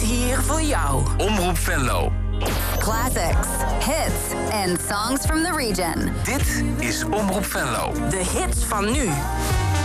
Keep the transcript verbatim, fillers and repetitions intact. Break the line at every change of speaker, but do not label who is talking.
hier voor jou.
Omroep Venlo.
Classics, hits en songs from the region.
Dit is Omroep Venlo.
De hits van nu.